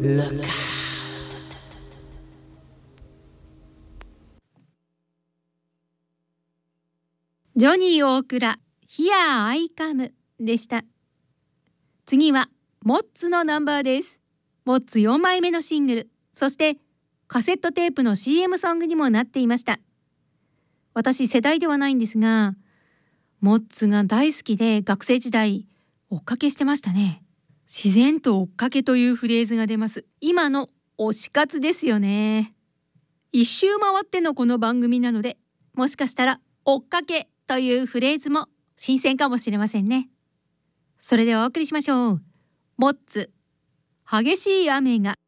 Look out. ジョニー大倉 Here I Come でした。次はモッツのナンバーです。モッツ4枚目のシングル、そしてカセットテープの CM ソングにもなっていました。私世代ではないんですが、モッツが大好きで学生時代追っかけしてましたね。自然と追っかけというフレーズが出ます。今の推し活ですよね。一周回ってのこの番組なので、もしかしたら追っかけというフレーズも新鮮かもしれませんね。それではお送りしましょう。モッツ、激しい雨が